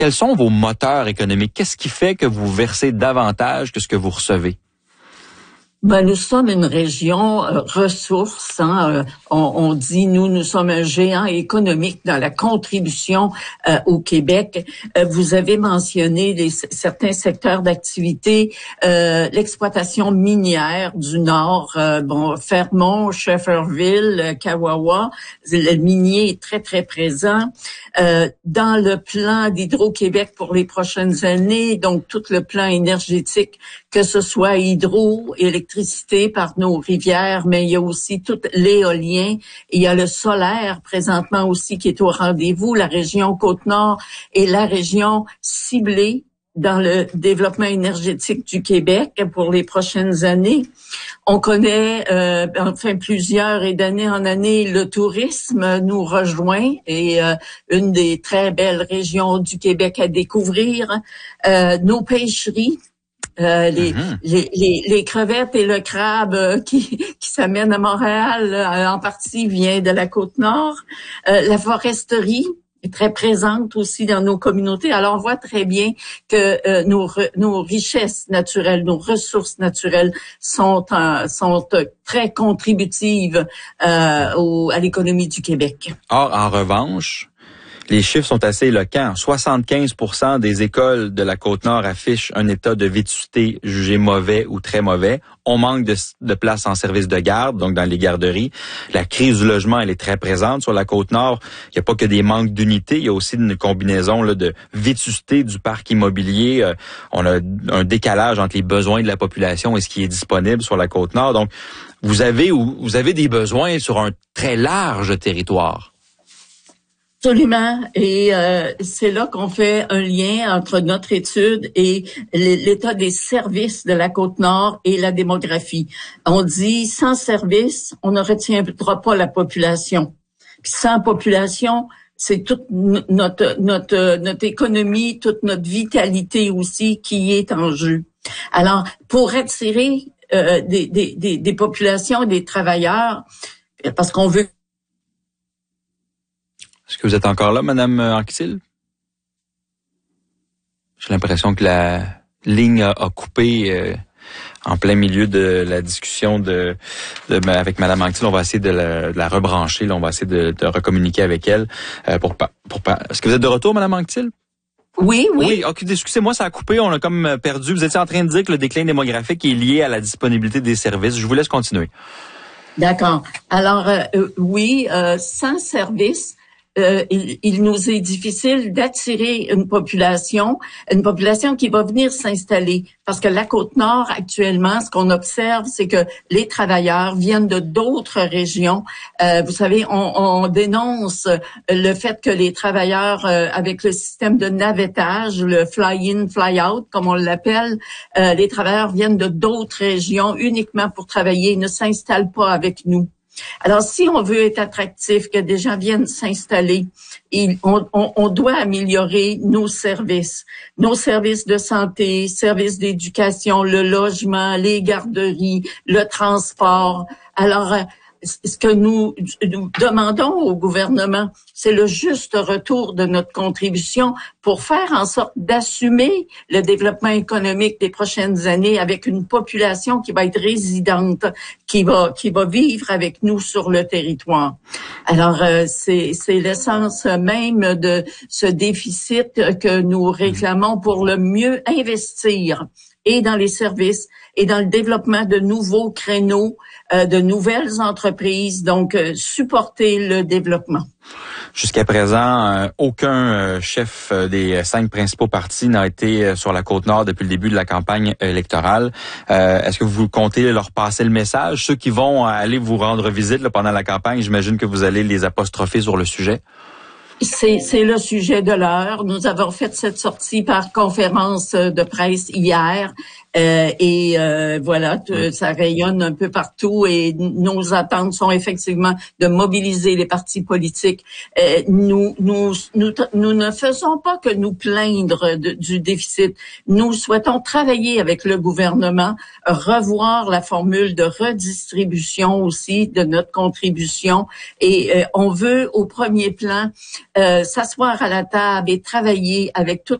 Quels sont vos moteurs économiques? Qu'est-ce qui fait que vous versez davantage que ce que vous recevez? Nous sommes une région ressource. On dit, nous sommes un géant économique dans la contribution au Québec. Vous avez mentionné certains secteurs d'activité, l'exploitation minière du Nord, Fermont, Shefferville, Kawawa. Le minier est très, très présent. Dans le plan d'Hydro-Québec pour les prochaines années, donc tout le plan énergétique, que ce soit hydro, électricité par nos rivières, mais il y a aussi tout l'éolien. Il y a le solaire présentement aussi qui est au rendez-vous. La région Côte-Nord est la région ciblée dans le développement énergétique du Québec pour les prochaines années. On connaît, plusieurs et d'année en année, le tourisme nous rejoint et une des très belles régions du Québec à découvrir. Nos pêcheries, les crevettes et le crabe qui s'amènent à Montréal, en partie vient de la Côte-Nord. La foresterie est très présente aussi dans nos communautés. Alors, on voit très bien que nos richesses naturelles, nos ressources naturelles sont très contributives à l'économie du Québec. Or, en revanche, les chiffres sont assez éloquents. 75% des écoles de la Côte-Nord affichent un état de vétusté jugé mauvais ou très mauvais. On manque de places en service de garde, donc dans les garderies. La crise du logement, elle est très présente sur la Côte-Nord. Il n'y a pas que des manques d'unités, il y a aussi une combinaison de vétusté du parc immobilier. On a un décalage entre les besoins de la population et ce qui est disponible sur la Côte-Nord. Donc, vous avez des besoins sur un très large territoire. Absolument. Et c'est là qu'on fait un lien entre notre étude et l'état des services de la Côte-Nord et la démographie. On dit, sans service, on ne retiendra pas la population. Puis sans population, c'est toute notre économie, toute notre vitalité aussi qui est en jeu. Alors, pour attirer des populations, des travailleurs, parce qu'on veut. Est-ce que vous êtes encore là, Madame Anctil? J'ai l'impression que la ligne a coupé en plein milieu de la discussion avec Madame Anctil. On va essayer de la rebrancher. Là, on va essayer de recommuniquer avec elle. Est-ce que vous êtes de retour, Madame Anctil? Oui. Oui, ok, excusez-moi, ça a coupé, on a comme perdu. Vous étiez en train de dire que le déclin démographique est lié à la disponibilité des services. Je vous laisse continuer. D'accord. Alors, sans service, il nous est difficile d'attirer une population qui va venir s'installer. Parce que la Côte-Nord, actuellement, ce qu'on observe, c'est que les travailleurs viennent de d'autres régions. Vous savez, on dénonce le fait que les travailleurs, avec le système de navettage, le fly-in, fly-out, comme on l'appelle, les travailleurs viennent de d'autres régions uniquement pour travailler, ne s'installent pas avec nous. Alors, si on veut être attractif, que des gens viennent s'installer, on doit améliorer nos services de santé, services d'éducation, le logement, les garderies, le transport. Alors, ce que nous demandons au gouvernement, c'est le juste retour de notre contribution pour faire en sorte d'assumer le développement économique des prochaines années avec une population qui va être résidente, qui va vivre avec nous sur le territoire. Alors, c'est l'essence même de ce déficit que nous réclamons pour le mieux investir et dans les services et dans le développement de nouveaux créneaux, de nouvelles entreprises, donc supporter le développement. Jusqu'à présent, aucun chef des 5 principaux partis n'a été sur la Côte-Nord depuis le début de la campagne électorale. Est-ce que vous comptez leur passer le message? Ceux qui vont aller vous rendre visite pendant la campagne, j'imagine que vous allez les apostropher sur le sujet. C'est le sujet de l'heure. Nous avons fait cette sortie par conférence de presse hier Voilà, ça rayonne un peu partout et nos attentes sont effectivement de mobiliser les partis politiques. Nous ne faisons pas que nous plaindre du déficit. Nous souhaitons travailler avec le gouvernement, revoir la formule de redistribution aussi de notre contribution et on veut au premier plan s'asseoir à la table et travailler avec toutes